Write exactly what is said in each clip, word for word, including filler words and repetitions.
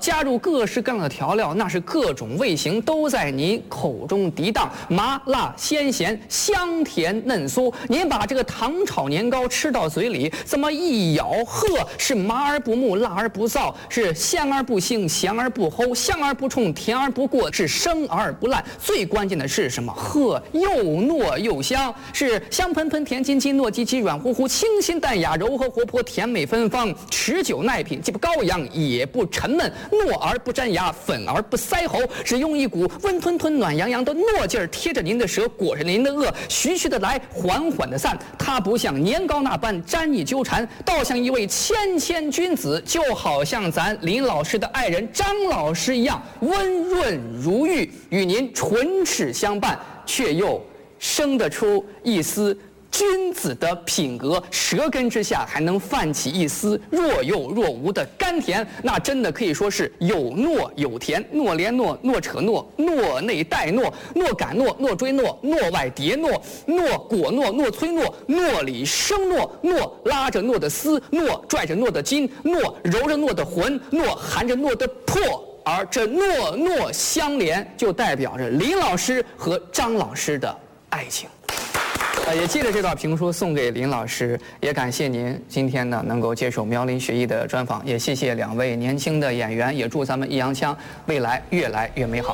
加入各式各样的调料，那是各种味型都在您口中涤荡，麻辣鲜咸，香甜嫩酥。您把这个糖炒年糕吃到嘴里，怎么一咬，呵，是麻而不木，辣而不燥，是鲜而不腥，咸而不齁，香而不冲，甜而不过，是生而不烂。最关键的是什么？呵，又糯又香，是香喷喷、甜津津、糯叽叽、软乎乎、清新淡雅、柔和活泼、甜美芬芳，持久耐品，既不高扬也不沉闷，糯而不粘牙，粉而不塞喉，只用一股温吞吞、暖洋洋的糯劲儿贴着您的舌，裹着您的颚，徐徐的来，缓缓的散。它不像年糕那般粘腻纠缠，倒像一位谦谦君子，就好像咱林老师的爱人张老师一样，温润如玉，与您唇齿相伴，却又生得出一丝君子的品格，舌根之下还能泛起一丝若有若无的甘甜，那真的可以说是有糯有甜，糯连糯，糯扯糯，糯内带糯，糯感糯，糯追糯，糯外叠糯，糯裹糯，糯催糯，糯里生糯，糯拉着糯的丝，糯拽着糯的筋，糯揉着糯的魂，糯含着糯的魄。而这糯糯相连，就代表着林老师和张老师的爱情。呃，也借着这段评书送给林老师，也感谢您今天呢能够接受苗林学艺的专访，也谢谢两位年轻的演员，也祝咱们易烊千未来越来越美好。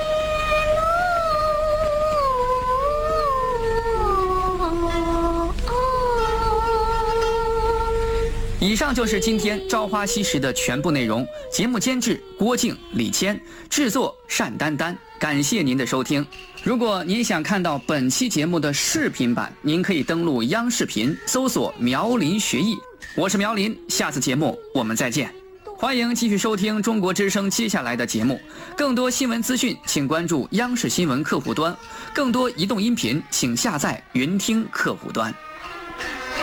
以上就是今天《朝花夕拾》的全部内容。节目监制郭靖、李谦，制作单丹丹。感谢您的收听。如果您想看到本期节目的视频版，您可以登录央视频搜索苗林学艺。我是苗林，下次节目我们再见。欢迎继续收听中国之声接下来的节目。更多新闻资讯，请关注央视新闻客户端；更多移动音频，请下载云听客户端。